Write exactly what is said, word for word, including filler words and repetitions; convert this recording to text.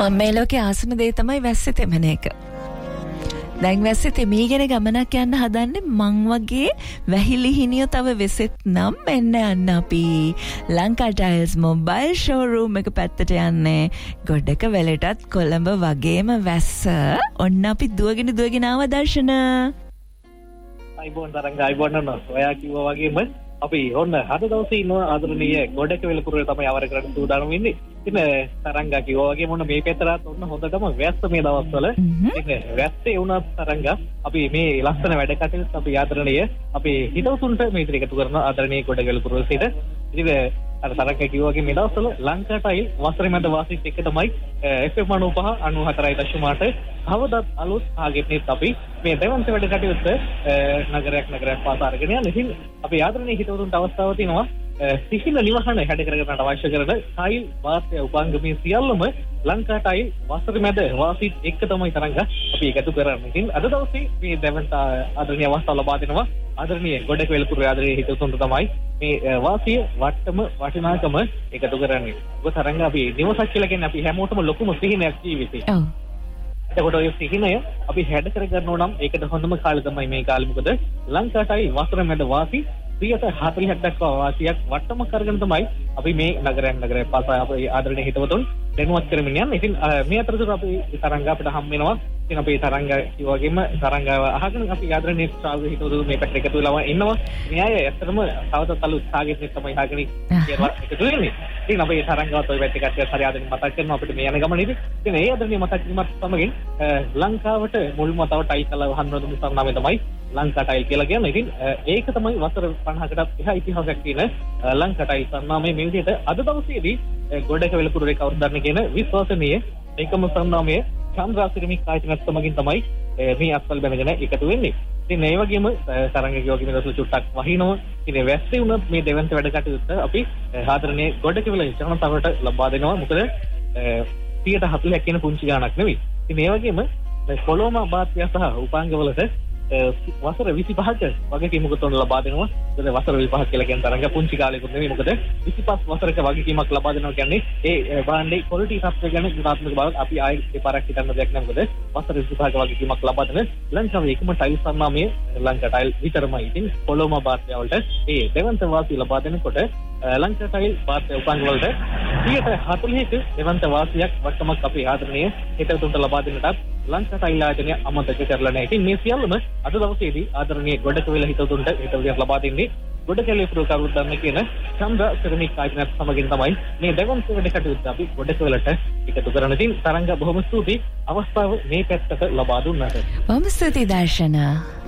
මම මේ ලෝකේ ආසම දේ තමයි වැස්සේ තෙමන එක. දැන් වැස්සේ තෙමීගෙන ගමනක් යන්න හදන්නේ මං වගේ වැහිලිහිනියෝ තව වෙසෙත් නම් එන්න යන්න අපි ලංකා ටයිල්ස් මොබයිල් ෂෝරූම් එක පැත්තට යන්නේ. ගොඩක වෙලටත් කොළඹ වගේම වැස්ස. ඔන්න අපි දුවගෙන දුවගෙන ආව දර්ශන. අයිබෝන් තරංග අයිබෝන් නෝ. ඔයා කිව්වා වගේම අපි ඔන්න අද දවසේ ඉන්නවා ආදරණීය ගොඩක වෙලකුරේ තමයි අවර කරන්න සූදානම් වෙන්නේ. ඉතින් තරංග කිව්වා වගේම ඔන්න මේ පැතරත් ඔන්න හොඳටම වැස්ස මේ දවස්වල. ඉතින් වැස්සේ වුණත් තරංග අපි මේ ලස්සන වැඩ කටයුතු අපි ආදරණීය අපි හිතවතුන්ට මේ ඉදිරි එකතු කරන ආදරණීය ගොඩක වෙලකුරේ සිට ඉතින් අර තරංග කිව්වා වගේ මේ දවස්වල ලංකා ටයිල් වසරේ මැද වාසිත් එක්ක තමයි එෆ් එම් අනූපහ අනූහතරයි දශම අට කවදත් අලුත් ආගෙත් අපි මේ දෙවන්ත වැඩ කටයුත්ත නගරයක් නගරයක් පාසා අරගෙන යන. ඉතින් අපි ආදරණීය හිතවතුන්ට අවස්ථාව තියෙනවා සිහින නිවහන හැඩ කරගන්නට අවශ්‍ය කරන ටයිල් වාස්ය උපංගමී සියල්ලම ලංකා ටයිල් වසරේ මැද වාසිත් එක්ක තමයි තරංග අපි එකතු කරන්නේ. ඉතින් අද දවසේ මේ දෙවන්ත ආදරණීය අවස්ථාව ලබා දෙනවා ආදරණීය ගොඩක වෙලකුරේ ආදරණීය හිතවතුන්ට තමයි මේ වාසිය වට්ටම වටිනාකම එකතු කරන්නේ. ඔබ තරංග අපි නිවසක් කියලා කියන්නේ අපි හැමෝටම ලොකුම සිහිනයක් ජීවිතේ. ඔව්. එතකොට ඔය සිහිනය අපි හැඩ කරගන්න ඕන නම් ඒකට හොඳම කාලය තමයි මේ කාලෙ. මොකද ලංකා ටයිල් වසරේ මැද වාසි සියයට හතළිහක් දක්වා වාසියක් වට්ටම කරගෙන තමයි අපි මේ නගරයක් නගරයක් පාසා අපේ ආදරණීය හිතවතුන් දැනුවත් කරමින් යන්නේ. ඉතින් මේ අතරතුර අපි තරංග අපිට හම් වෙනවා. ඉතින් අපි තරංග කිව්වා වගේම තරංග අහගෙන අපි ආදරණීය ශ්‍රාවක හිතවතුන් මේ පැත්තට එකතු වෙලා ඉන්නවා. මේ අය ඇත්තටම තවතත් අලුත් ටාගට් එක තමයි අහගෙන කියලා එකතු වෙන්නේ. ඉතින් අපි තරංගවත් ඔය පැත්තට කට්ටිය හරි ආදරෙන් මතක් කරනවා අපිට මේ යන ගමනේදී. ඉතින් ඒ ආදරණීය මතක් කිරීමත් සමගින් ලංකාවට මුල්ම තව ටයිල් කළා හඳුන්වන සම්මානය තමයි ලංකා ටයිල් කියලා කියන්නේ. ඉතින් ඒක තමයි වසර පනහකටත් එහා ඉතිහාසයක් තියෙන ලංකා ටයිල් සම්මානයේ මේ විදිහට අද දවසේදී ගොඩක වෙලකුරේ කවුරුද දන්නේ කියන විශ්වාසනීය ඒකම සම්මානයේ චන්ද්‍රාසිරිමික් ආයතනත් සමගින් තමයි මේ අත්වල බැනගෙන එකතු වෙන්නේ. ඉතින් ඒ වගේම තරංග ගියෝගේ මේ දවස් චුට්ටක් වහිනවා. ඉතින් වැස්සේ වුණත් මේ දෙවන්ත වැඩ කටයුත්ත අපි ආදරණීය ගොඩක වෙල ජනතාවට ලබා දෙනවා. මොකද සියයට හතළිහක් කියන පුංචි ගාණක් නෙවෙයි. ඉතින් ඒ වගේම කොළොම බාත්‍ය සහ උපාංගවලට වසර විසිපහක වගකීමකට ලබා දෙනවා. මොකද වසර විසිපහක් කියලා කියන තරංග පුංචි කාලයකුත් නෙවෙයි. මොකද විසිපහ වසරක වගකීමක් ලබා දෙනවා කියන්නේ ඒ බාණ්ඩේ ක්වොලිටි තත්ත්වය ගැන ගුණාත්මක බවක් අපි ආයෙත් දෙපාරක් හිතන්න දෙයක් නෑ. මොකද වසර විසිපහක වගකීමක් ලබා දෙන ලංකාවේ එකම ටයිල් සම්මානයේ ලංකා ටයිල් විතරමයි. ඉතින් කොළොම බාත්‍ය වලට ඒ දෙවන්ත වාසිය ලබා දෙනකොට ලංකා ටයිල් බාත්‍ය උපංග වලට සියයට හතළිහක දෙවන්ත වාසියක් වට්ටමක් අපි ආදරණීය හිතවතුන්ට ලබා දෙන්නටත් ලංකා ටයිල් ආයතනය අමතක කරලා නැහැ. ඉතින් මේ සියල්ලම අද දවසේදී ආදරණීය ගොඩක වෙල හිතවතුන්ට හිතවතුන්ට ලබා දෙන්නේ ගොඩක වෙලකුරු කවුරුද දන්නේ කියන චන්ද්‍ර සිරිමික් ආයතනයත් සමගින් තමයි මේ දෙවන්ත වැඩ කටයුත්ත අපි ගොඩක වෙලට එකතු කරන. ඉතින් තරංග බොහොම ස්තුතියි අවස්ථාව මේ පැත්තට ලබා දුන්නාට. බොහොම ස්තුතියි දර්ශන.